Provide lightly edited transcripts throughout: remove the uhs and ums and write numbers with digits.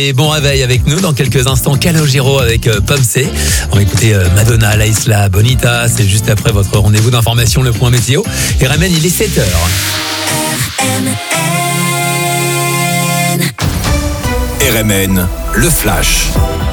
Et bon réveil avec nous dans quelques instants. Calogero avec Pomme C. On va écouter Madonna, La Isla Bonita. C'est juste après votre rendez-vous d'information, le point météo. Et RMN, il est 7h. RMN, le flash.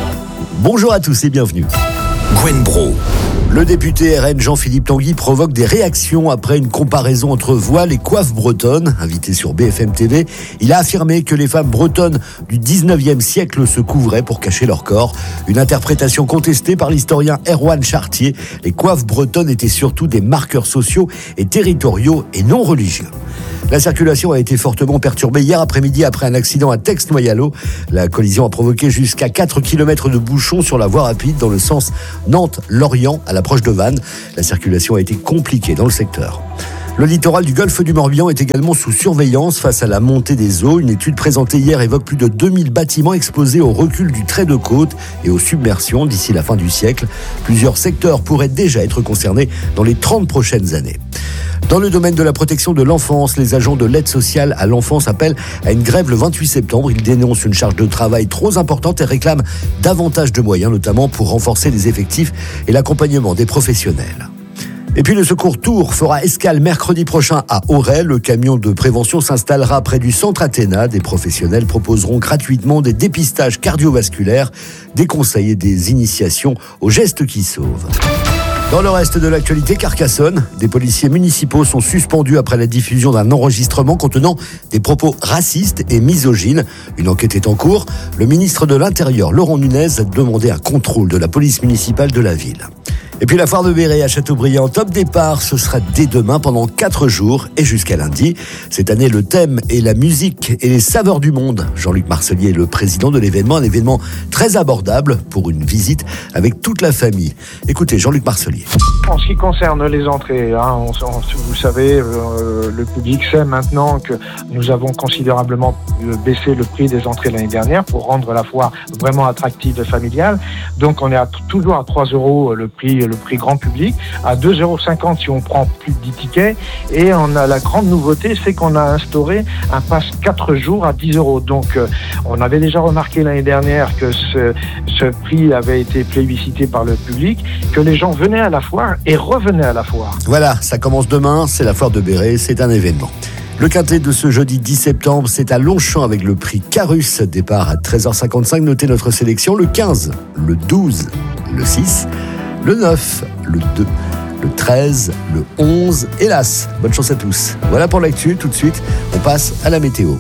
Bonjour à tous et bienvenue. Gwen Bro. Le député RN Jean-Philippe Tanguy provoque des réactions après une comparaison entre voile et coiffe bretonne. Invité sur BFM TV, il a affirmé que les femmes bretonnes du 19e siècle se couvraient pour cacher leur corps. Une interprétation contestée par l'historien Erwan Chartier. Les coiffes bretonnes étaient surtout des marqueurs sociaux et territoriaux et non religieux. La circulation a été fortement perturbée hier après-midi après un accident à Tex-Noyalo. La collision a provoqué jusqu'à 4 km de bouchons sur la voie rapide dans le sens Nantes-Lorient à l'approche de Vannes. La circulation a été compliquée dans le secteur. Le littoral du golfe du Morbihan est également sous surveillance face à la montée des eaux. Une étude présentée hier évoque plus de 2000 bâtiments exposés au recul du trait de côte et aux submersions d'ici la fin du siècle. Plusieurs secteurs pourraient déjà être concernés dans les 30 prochaines années. Dans le domaine de la protection de l'enfance, les agents de l'aide sociale à l'enfance appellent à une grève le 28 septembre. Ils dénoncent une charge de travail trop importante et réclament davantage de moyens, notamment pour renforcer les effectifs et l'accompagnement des professionnels. Et puis le secours Tours fera escale mercredi prochain à Auray. Le camion de prévention s'installera près du centre Athéna. Des professionnels proposeront gratuitement des dépistages cardiovasculaires, des conseils et des initiations aux gestes qui sauvent. Dans le reste de l'actualité, Carcassonne, des policiers municipaux sont suspendus après la diffusion d'un enregistrement contenant des propos racistes et misogynes. Une enquête est en cours. Le ministre de l'Intérieur, Laurent Nunez, a demandé un contrôle de la police municipale de la ville. Et puis la foire de Béret à Châteaubriand, top départ, ce sera dès demain pendant 4 jours et jusqu'à lundi. Cette année, le thème est la musique et les saveurs du monde. Jean-Luc Marcelier est le président de l'événement, un événement très abordable pour une visite avec toute la famille. Écoutez, Jean-Luc Marcelier. En ce qui concerne les entrées, vous savez, le public sait maintenant que nous avons considérablement baissé le prix des entrées l'année dernière pour rendre la foire vraiment attractive et familiale. Donc on est toujours à 3 € le prix grand public, à 2,50 € si on prend plus de 10 tickets. Et on a la grande nouveauté, c'est qu'on a instauré un pass 4 jours à 10 €. Donc on avait déjà remarqué l'année dernière que ce prix avait été plébiscité par le public, que les gens venaient à la foire et revenaient à la foire. Voilà, ça commence demain, c'est la foire de Béret, c'est un événement. Le quintet de ce jeudi 10 septembre, c'est à Longchamp avec le prix Carus. Départ à 13h55, notez notre sélection, le 15, le 12, le 6, le 9, le 2, le 13, le 11, hélas. Bonne chance à tous. Voilà pour l'actu, tout de suite, on passe à la météo.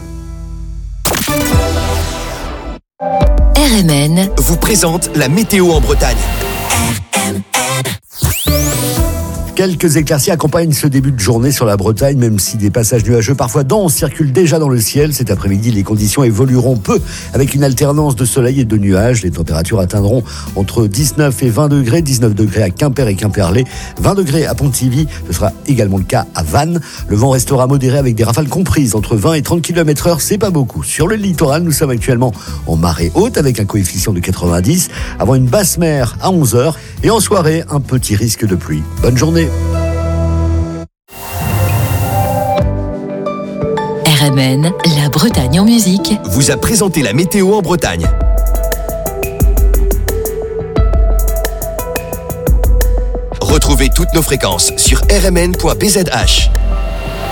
RMN vous présente la météo en Bretagne. Quelques éclaircies accompagnent ce début de journée sur la Bretagne, même si des passages nuageux parfois denses circulent déjà dans le ciel. Cet après-midi, les conditions évolueront peu avec une alternance de soleil et de nuages. Les températures atteindront entre 19 et 20 degrés, 19 degrés à Quimper et Quimperlé, 20 degrés à Pontivy. Ce sera également le cas à Vannes. Le vent restera modéré avec des rafales comprises entre 20 et 30 km/h. C'est pas beaucoup. Sur le littoral, nous sommes actuellement en marée haute avec un coefficient de 90 avant une basse mer à 11h et en soirée, un petit risque de pluie. Bonne journée. RMN, la Bretagne en musique, vous a présenté la météo en Bretagne. Retrouvez toutes nos fréquences sur rmn.bzh.